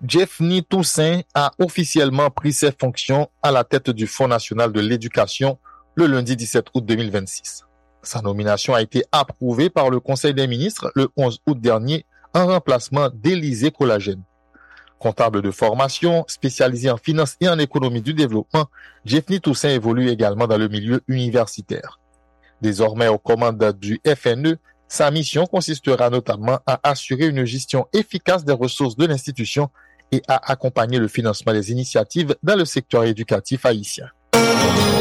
Jeffny Toussaint a officiellement pris ses fonctions à la tête du Fonds national de l'éducation le lundi 17 août 2026. Sa nomination a été approuvée par le Conseil des ministres le 11 août dernier en remplacement d'Élisée Collagène. Comptable de formation, spécialisé en finance et en économie du développement, Jeffny Toussaint évolue également dans le milieu universitaire. Désormais aux commandes du FNE, sa mission consistera notamment à assurer une gestion efficace des ressources de l'institution et à accompagner le financement des initiatives dans le secteur éducatif haïtien.